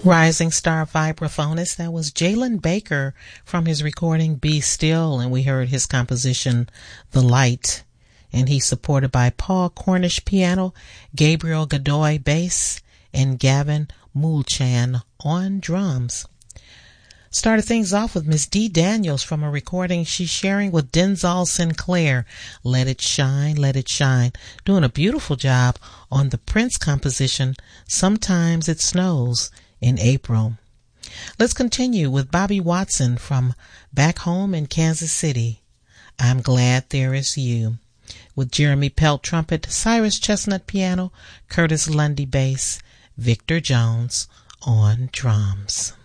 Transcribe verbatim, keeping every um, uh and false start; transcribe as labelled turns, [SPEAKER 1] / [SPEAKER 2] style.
[SPEAKER 1] Rising Star vibraphonist, that was Jalen Baker from his recording Be Still, and we heard his composition The Light, and he's supported by Paul Cornish piano, Gabriel Godoy bass, and Gavin Moulchan on drums. Started things off with Miss Dee Daniels from a recording she's sharing with Denzel Sinclair, Let It Shine, Let It Shine, doing a beautiful job on the Prince composition Sometimes It Snows in April. Let's continue with Bobby Watson from Back Home in Kansas City, I'm Glad There Is You, with Jeremy Pelt trumpet, Cyrus Chestnut piano, Curtis Lundy bass, Victor Jones on drums.